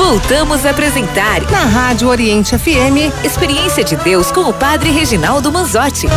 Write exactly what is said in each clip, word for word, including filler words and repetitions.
Voltamos a apresentar na Rádio Oriente F M, Experiência de Deus com o Padre Reginaldo Manzotti.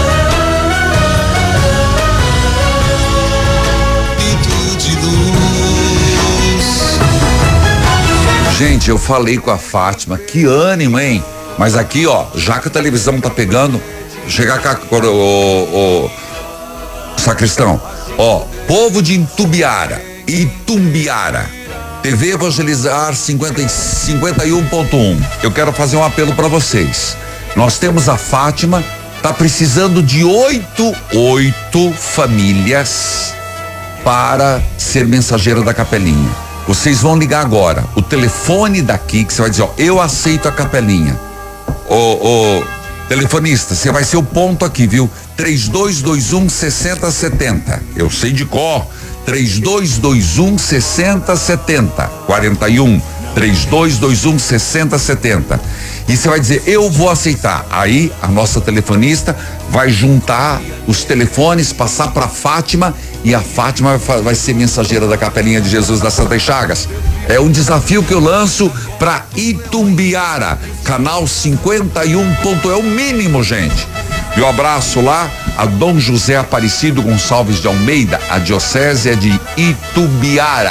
Gente, eu falei com a Fátima, que ânimo, hein? Mas aqui, ó, já que a televisão tá pegando, chegar cá, o, o, o sacristão, ó, povo de Itumbiara, Itumbiara, T V Evangelizar cinquenta, cinquenta e um ponto um. Eu quero fazer um apelo para vocês. Nós temos a Fátima, tá precisando de oito, oito famílias para ser mensageira da capelinha. Vocês vão ligar agora. O telefone daqui que você vai dizer, ó, eu aceito a capelinha. Ô, ô, telefonista, você vai ser o ponto aqui, viu? três dois dois um, seis zero sete zero. Eu sei de cor. três dois dois um, seis zero sete zero. quarenta e um. três dois dois um, seis zero sete zero. E você vai dizer, eu vou aceitar. Aí a nossa telefonista vai juntar os telefones, passar para Fátima, e a Fátima vai, vai ser mensageira da Capelinha de Jesus das Santas Chagas. É um desafio que eu lanço para Itumbiara, canal cinquenta e um ponto, é o mínimo, gente. E um abraço lá a Dom José Aparecido Gonçalves de Almeida, a diocese é de Itumbiara.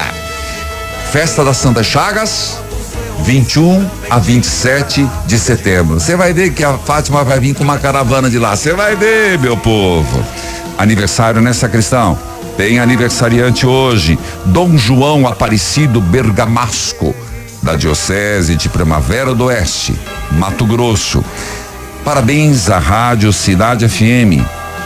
Festa das Santas Chagas, vinte e um a vinte e sete de setembro. Você vai ver que a Fátima vai vir com uma caravana de lá. Você vai ver, meu povo. Aniversário, né, sacristão? Tem aniversariante hoje, Dom João Aparecido Bergamasco, da diocese de Primavera do Oeste, Mato Grosso. Parabéns à Rádio Cidade F M,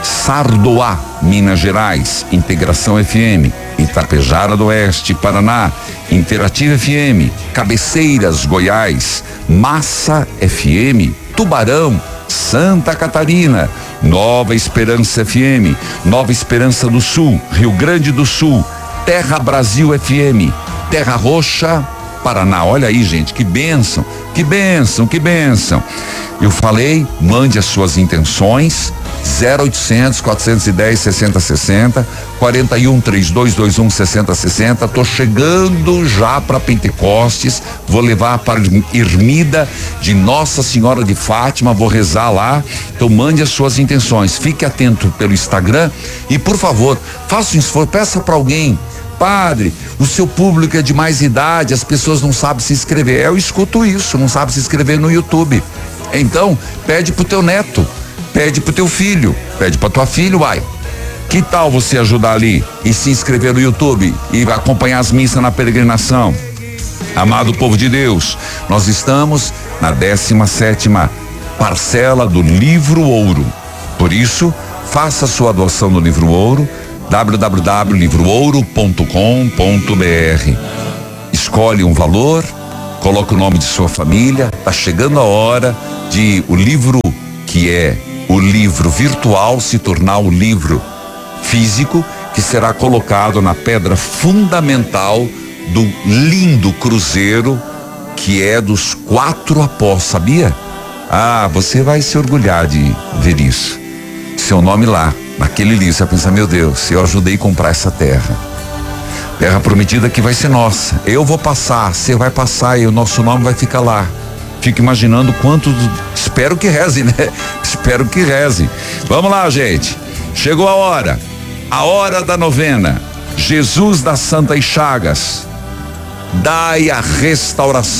Sardoá, Minas Gerais, Integração F M, Itapejara do Oeste, Paraná, Interativa F M, Cabeceiras, Goiás, Massa F M, Tubarão, Santa Catarina, Nova Esperança F M, Nova Esperança do Sul, Rio Grande do Sul, Terra Brasil F M, Terra Roxa, Paraná. Olha aí, gente, que bênção, que bênção, que bênção. Eu falei, mande as suas intenções, zero oitocentos, quatrocentos e dez, sessenta sessenta, quarenta e um, trinta e dois, vinte e um, sessenta sessenta. Tô chegando já para Pentecostes, vou levar para Ermida de Nossa Senhora de Fátima, vou rezar lá. Então mande as suas intenções, fique atento pelo Instagram e, por favor, faça um esforço, peça para alguém. Padre, o seu público é de mais idade, as pessoas não sabem se inscrever. Eu escuto isso, não sabe se inscrever no YouTube. Então, pede pro teu neto, pede pro teu filho, pede pra tua filha, uai. Que tal você ajudar ali e se inscrever no YouTube e acompanhar as missas na peregrinação? Amado povo de Deus, nós estamos na décima sétima parcela do Livro Ouro. Por isso, faça a sua doação no Livro Ouro, w w w ponto livro ouro ponto com ponto b r. Escolhe um valor, coloca o nome de sua família. Tá chegando a hora de o livro que é o livro virtual se tornar o livro físico, que será colocado na pedra fundamental do lindo cruzeiro que é dos quatro apóstolos, sabia? Ah, você vai se orgulhar de ver isso. Seu nome lá, naquele livro, você vai pensar, meu Deus, eu ajudei a comprar essa terra. Terra prometida que vai ser nossa. Eu vou passar, você vai passar e o nosso nome vai ficar lá. Fico imaginando quanto, espero que reze, né? Espero que reze. Vamos lá, gente. Chegou a hora. A hora da novena. Jesus das Santas Chagas. Dai a restauração